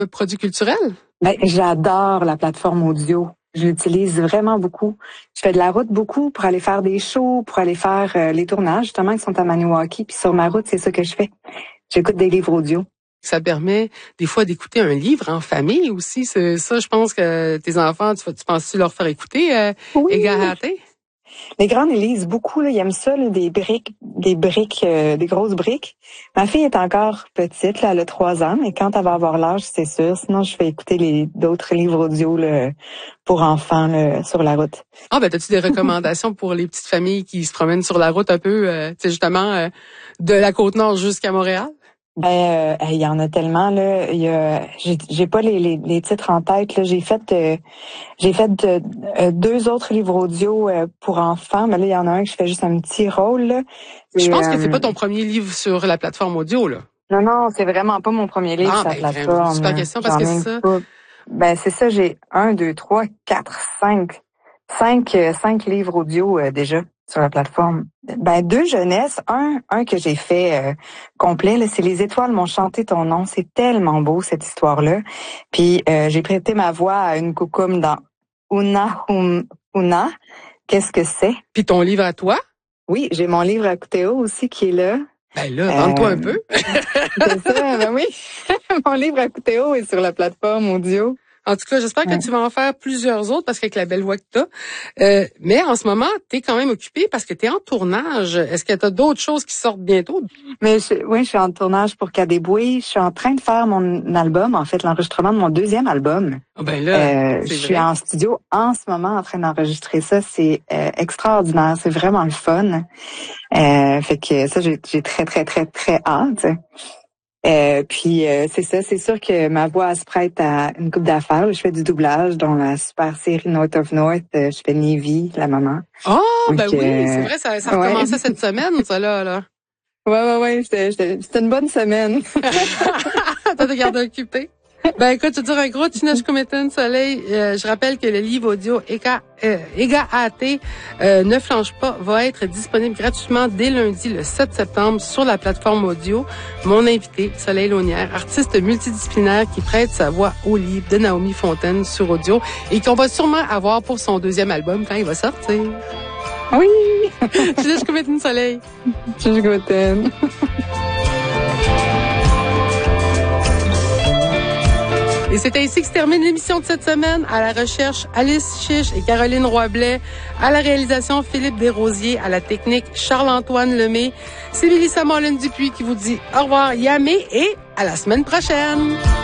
Produits culturels? Ben, j'adore la plateforme audio. Je l'utilise vraiment beaucoup. Je fais de la route beaucoup pour aller faire des shows, pour aller faire les tournages, justement, qui sont à Maniwaki. Puis sur ma route, c'est ça que je fais. J'écoute des livres audio. Ça permet des fois d'écouter un livre en famille aussi. C'est ça, je pense que tes enfants, tu penses-tu leur faire écouter Oui. Égaraté? Les grands, ils lisent beaucoup, là. Ils aiment ça, là, des grosses briques. Ma fille est encore petite, là, elle a 3 ans, mais quand elle va avoir l'âge, c'est sûr. Sinon, je fais écouter d'autres livres audio, là, pour enfants, là, sur la route. Ah, ben, t'as-tu des recommandations pour les petites familles qui se promènent sur la route un peu, tu sais, justement, de la Côte-Nord jusqu'à Montréal? Ben, il y en a tellement, là. J'ai pas les titres en tête, là. J'ai fait 2 autres livres audio pour enfants, mais là, il y en a un que je fais juste un petit rôle, là. Je pense que c'est pas ton premier livre sur la plateforme audio, là. Non, c'est vraiment pas mon premier livre sur la plateforme. Super question, parce que c'est ça. Ben, c'est ça, j'ai 1, 2, 3, 4, 5 livres audio déjà sur la plateforme. Ben, 2 jeunesse, un que j'ai fait complet, là, c'est Les étoiles m'ont chanté ton nom. C'est tellement beau, cette histoire-là. Puis j'ai prêté ma voix à une coucoum dans Una. Qu'est-ce que c'est? Puis ton livre à toi? Oui, j'ai mon livre à Coutéo aussi qui est là. Ben là, vends-toi un peu. C'est ça, ben oui. Mon livre à Coutéo est sur la plateforme audio. En tout cas, j'espère que tu vas en faire plusieurs autres parce qu'avec la belle voix que t'as. Mais en ce moment, t'es quand même occupée parce que t'es en tournage. Est-ce que t'as d'autres choses qui sortent bientôt? Mais je suis en tournage pour Cadéboué. Je suis en train de faire mon album, en fait, l'enregistrement de mon 2e album. Ah ben là, je suis en studio en ce moment en train d'enregistrer ça. C'est extraordinaire. C'est vraiment le fun. Fait que ça, j'ai très, très, très, très hâte. Puis c'est ça, c'est sûr que ma voix se prête à une couple d'affaires. Je fais du doublage dans la super série North of North. Je fais Navy, la maman. Oh, ben oui, c'est vrai, ça recommençait cette semaine, ça là. Ouais, c'était une bonne semaine. T'as te gardé occupé. Ben écoute, je te dire un gros Tinashe Kumetan Soleil. Je rappelle que le livre audio Égaraté ne flanche pas va être disponible gratuitement dès lundi le 7 septembre sur la plateforme audio. Mon invité, Soleil Launière, artiste multidisciplinaire qui prête sa voix au livre de Naomi Fontaine sur audio et qu'on va sûrement avoir pour son 2e album quand il va sortir. Oui! Tinashe Kumetan Soleil. Tinashe Kumetan. Et c'est ainsi que se termine l'émission de cette semaine. À la recherche, Alice Chiche et Caroline Roy-Blais. À la réalisation, Philippe Desrosiers. À la technique, Charles-Antoine Lemay. C'est Mélissa Marlène Dupuis qui vous dit au revoir, Yamé, et à la semaine prochaine.